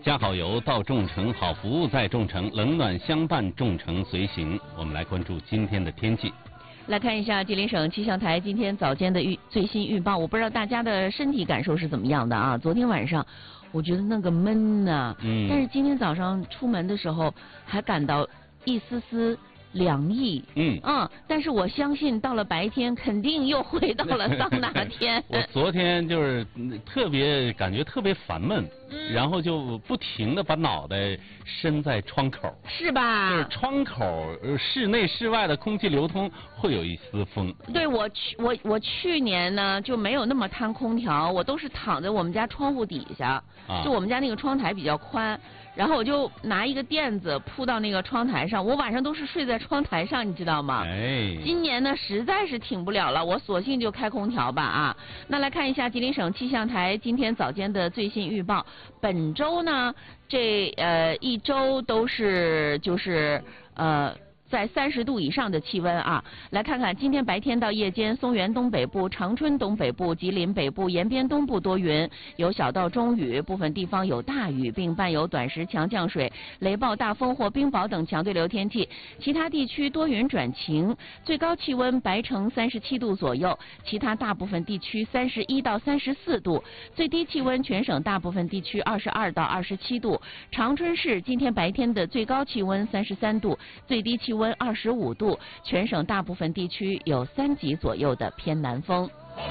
加好油到众诚，好服务在众诚，冷暖相伴，众诚随行。我们来关注今天的天气。 来看一下吉林省气象台今天早间的最新预报，我不知道大家的身体感受是怎么样的啊？昨天晚上我觉得那个闷呐，但是今天早上出门的时候还感到一丝丝凉意，但是我相信到了白天肯定又回到了桑拿天。 我昨天就是感觉特别烦闷，然后就不停的把脑袋伸在窗口， 是吧？ 就是窗口室内室外的空气流通会有一丝风。 对，我去年呢就没有那么贪空调，我都是躺在我们家窗户底下，就我们家那个窗台比较宽。然后我就拿一个垫子铺到那个窗台上，我晚上都是睡在窗台上，你知道吗？今年呢实在是挺不了了，我索性就开空调吧啊。那来看一下吉林省气象台今天早间的最新预报，本周呢这一周都是在30度以上的气温啊。来看看今天白天到夜间，松原东北部、长春东北部、吉林北部、延边东部多云，有小到中雨，部分地方有大雨，并伴有短时强降水、雷暴大风或冰雹等强对流天气。其他地区多云转晴，最高气温白城37度左右，其他大部分地区31到34度，最低气温全省大部分地区22到27度。长春市今天白天的最高气温33度，最低气温25度，全省大部分地区有3级左右的偏南风。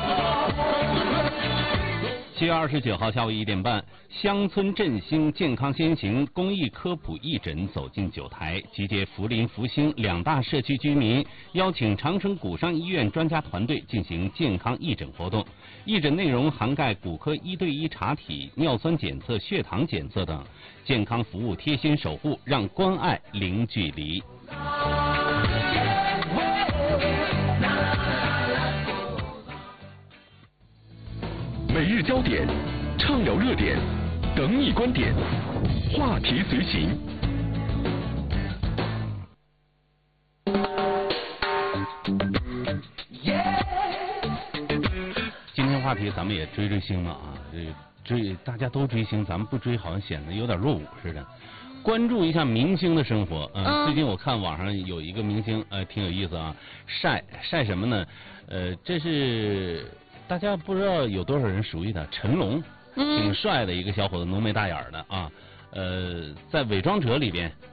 7月29号下午1点半，乡村振兴健康先行公益科普义诊走进九台，集结涪陵、福兴2大社区居民，邀请长春骨伤医院专家团队进行健康义诊活动。义诊内容涵盖骨科1对1查体、尿酸检测、血糖检测等，健康服务贴心守护，让关爱零距离。 每日焦点，畅聊热点，等你观点，话题随行。 今天话题咱们也追星了啊，大家都追星，咱们不追好像显得有点落伍似的。关注一下明星的生活，最近我看网上有一个明星，挺有意思啊，晒什么呢？这是大家不知道有多少人熟悉他，成龙，挺帅的一个小伙子，浓眉大眼的啊，在《伪装者》里边，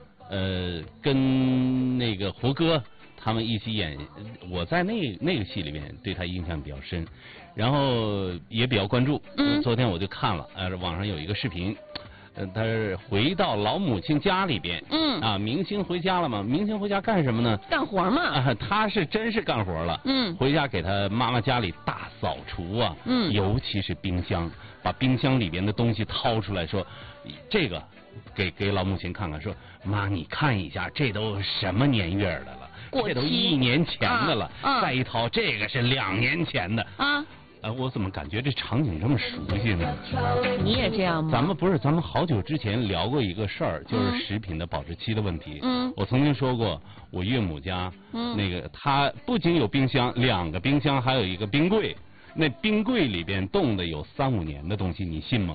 跟那个胡歌他们一起演，我在那个戏里面对他印象比较深，然后也比较关注。昨天我就看了，网上有一个视频。他是回到老母亲家里边，明星回家了嘛？明星回家干什么呢？ 干活嘛。 他是真是干活了。回家给他妈妈家里大扫除啊。尤其是冰箱，把冰箱里边的东西掏出来说，这个给老母亲看看，说妈你看一下，这都什么年月的了？这都1年前的了。再一掏，这个是2年前的。我怎么感觉这场景这么熟悉呢？ 你也这样吗？ 咱们好久之前聊过一个事儿，就是食品的保质期的问题。我曾经说过，我岳母家，那个他不仅有冰箱，2个冰箱，还有一个冰柜，那冰柜里边冻的有3、5年的东西，你信吗？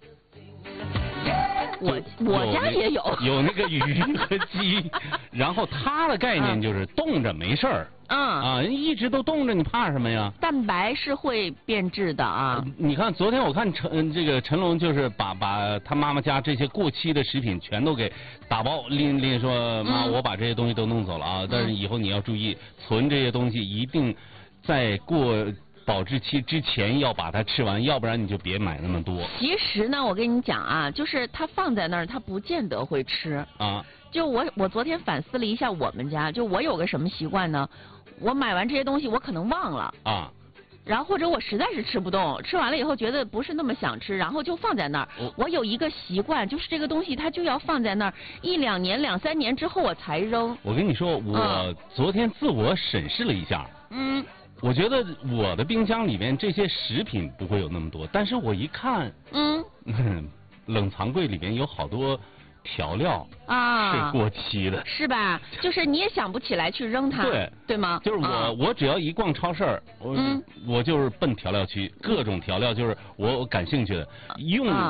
我家也有那个鱼和鸡，然后它的概念就是冻着没事儿。一直都冻着，你怕什么呀？ 蛋白是会变质的啊。 你看，昨天我看成龙就是把他妈妈家这些过期的食品全都给打包拎说，妈，我把这些东西都弄走了啊，但是以后你要注意，存这些东西一定在过保质期之前要把它吃完，要不然你就别买那么多。 其实呢，我跟你讲啊，就是它放在那儿，它不见得会吃啊。就我昨天反思了一下我们家，就我有个什么习惯呢？我买完这些东西，我可能忘了啊，然后或者我实在是吃不动，吃完了以后觉得不是那么想吃，然后就放在那儿。我有一个习惯，就是这个东西它就要放在那儿1、2年、2、3年之后我才扔。 我跟你说，我昨天自我审视了一下，我觉得我的冰箱里面这些食品不会有那么多，但是我一看，冷藏柜里面有好多调料是过期的， 是吧？就是你也想不起来去扔它，对吗？ 就是我只要一逛超市，我就是奔调料区，各种调料就是我感兴趣的，用